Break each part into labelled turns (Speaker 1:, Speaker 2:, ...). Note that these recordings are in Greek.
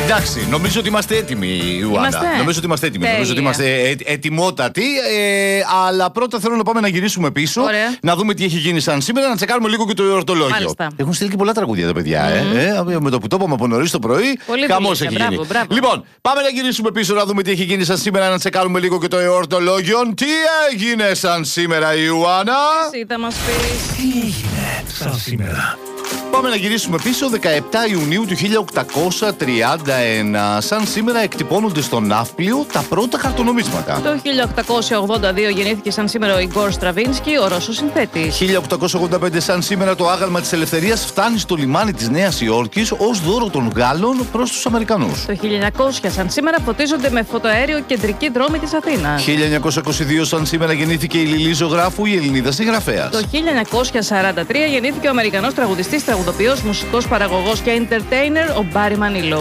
Speaker 1: Εντάξει, νομίζω ότι είμαστε έτοιμοι, Ιωάννα. Νομίζω ότι είμαστε έτοιμοι.
Speaker 2: Τέλεια.
Speaker 1: Νομίζω ότι είμαστε ετοιμότατοι. Αλλά πρώτα θέλω να πάμε να γυρίσουμε πίσω.
Speaker 2: Ωραία.
Speaker 1: Να δούμε τι έχει γίνει σαν σήμερα, να τσεκάρουμε λίγο και το εορτολόγιο.
Speaker 2: Μάλιστα.
Speaker 1: Έχουν στείλει και πολλά τραγούδια τα παιδιά. Με το που το είπαμε από νωρίς το πρωί, χαμός έχει γίνει.
Speaker 2: Μπράβο.
Speaker 1: Λοιπόν, πάμε να γυρίσουμε πίσω να δούμε τι έχει γίνει σαν σήμερα, να τσεκάρουμε λίγο και το εορτολόγιο. Τι έγινε σαν σήμερα, Ιωάννα?
Speaker 2: Εσύ θα μας πεις.
Speaker 3: Τι έγινε σαν σήμερα?
Speaker 1: Πάμε να γυρίσουμε πίσω 17 Ιουνίου του 1831. Σαν σήμερα εκτυπώνονται στο Ναύπλιο τα πρώτα χαρτονομίσματα.
Speaker 2: Το 1882 γεννήθηκε σαν σήμερα ο Ιγκόρ Στραβίνσκι, ο Ρώσος συνθέτης.
Speaker 1: 1885 σαν σήμερα το άγαλμα της ελευθερίας φτάνει στο λιμάνι της Νέας Υόρκης ως δώρο των Γάλλων προς τους Αμερικανούς.
Speaker 2: Το 1900 σαν σήμερα φωτίζονται με φωτοαέριο κεντρικοί δρόμοι της Αθήνας.
Speaker 1: 1922 σαν σήμερα γεννήθηκε η Λιλή Ζωγράφου, η Ελληνίδα συγγραφέας.
Speaker 2: Το 1943 γεννήθηκε ο Αμερικανός τραγουδιστής, τραγουδοποιός, μουσικός παραγωγός και entertainer, ο Μπάρι Μανίλο.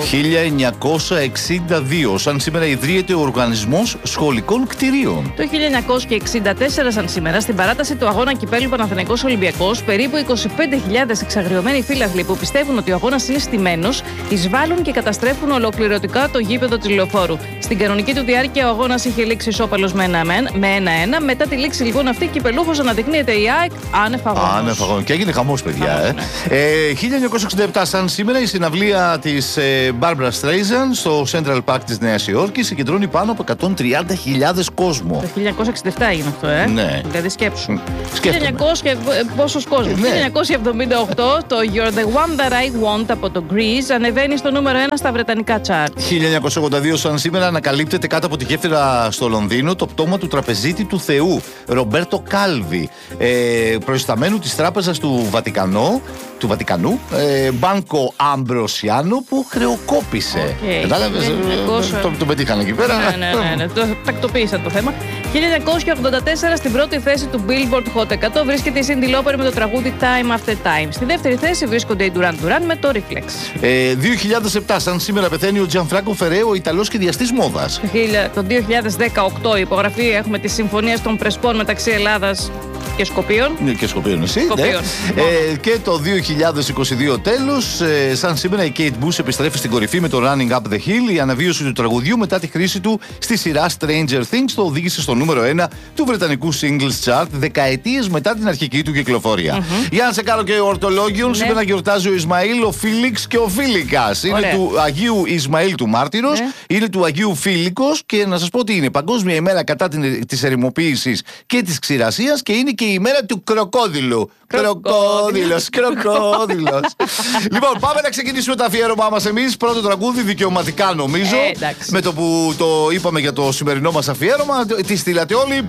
Speaker 1: 1962 σαν σήμερα ιδρύεται ο Οργανισμός Σχολικών Κτηρίων.
Speaker 2: Το 1964 σαν σήμερα, στην παράταση του αγώνα κυπέλλου Παναθηναϊκός Ολυμπιακός, περίπου 25.000 εξαγριωμένοι φύλαθλοι που πιστεύουν ότι ο αγώνας είναι στημένος, εισβάλλουν και καταστρέφουν ολοκληρωτικά το γήπεδο της Λεωφόρου. Στην κανονική του διάρκεια ο αγώνας είχε λήξει ισόπαλος με 1-1. Μετά τη λήξη λοιπόν αυτή, κυπελούχος αναδεικνύεται η ΑΕΚ άνευ αγώνος.
Speaker 1: Και έγινε χαμός, παιδιά. 1967 σαν σήμερα η συναυλία της Barbara Streisand στο Central Park της Νέας Υόρκης συγκεντρώνει πάνω από 130.000 κόσμο.
Speaker 2: Το 1967 έγινε αυτό,
Speaker 1: Ναι.
Speaker 2: Δηλαδή σκέψου.
Speaker 1: Σκέφτομαι.
Speaker 2: 1900 πόσος κόσμος.
Speaker 1: Ναι.
Speaker 2: 1978 το You're the One That I Want από το Grease ανεβαίνει στο νούμερο 1 στα βρετανικά chart.
Speaker 1: 1982 σαν σήμερα ανακαλύπτεται κάτω από τη γέφυρα στο Λονδίνο το πτώμα του τραπεζίτη του Θεού, Ρομπέρτο Κάλβι, προϊσταμένου της τράπεζας του Βατικανού, Μπάνκο Αμπροσιάνο, που χρεοκόπησε. Κατάλαβες, το πετύχανε εκεί πέρα.
Speaker 2: Ναι, το τακτοποίησαν το θέμα. 1984 στην πρώτη θέση του Billboard Hot 100 βρίσκεται η Cyndi Lauper με το τραγούδι Time After Time. Στη δεύτερη θέση βρίσκονται οι Duran Duran με το Reflex.
Speaker 1: 2007 σαν σήμερα πεθαίνει ο Τζανφράνκο Φερέ, ο Ιταλός σχεδιαστής μόδας.
Speaker 2: Το 2018 υπογραφή έχουμε τη συμφωνία των Πρεσπών μεταξύ Ελλάδας και Σκοπίων.
Speaker 1: Ναι, και Σκοπίων εσύ.
Speaker 2: Σκοπίων.
Speaker 1: Ναι. Και το 2022 τέλος, σαν σήμερα η Kate Bush επιστρέφει στην κορυφή με το Running Up the Hill. Η αναβίωση του τραγουδιού μετά τη χρήση του στη σειρά Stranger Things το οδήγησε στο νούμερο 1 του βρετανικού Singles Chart δεκαετίες μετά την αρχική του κυκλοφορία. Για να σε κάνω και ορτολόγιο, σήμερα γιορτάζει ο Ισμαήλ, ο Φίλιξ και ο Φίλικας. Είναι του Αγίου Ισμαήλ του Μάρτυρος, είναι του Αγίου Φίλικος και να σας πω ότι είναι Παγκόσμια ημέρα κατά της ερημοποίησης και της ξηρασίας και είναι και η ημέρα του κροκόδιλου. Κροκόδιλος. Λοιπόν, πάμε να ξεκινήσουμε το αφιέρωμά μας εμείς. Πρώτο τραγούδι, δικαιωματικά νομίζω. Με το που το είπαμε για το σημερινό μας αφιέρωμα, τη στείλατε όλοι.